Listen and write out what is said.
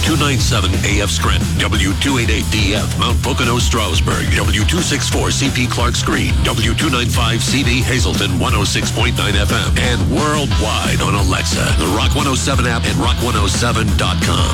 W297 AF Scranton, W288DF Mount Pocono Stroudsburg, W264CP Clark's Green, W295 CD Hazleton 106.9 FM, and worldwide on Alexa, the Rock 107 app, and rock107.com.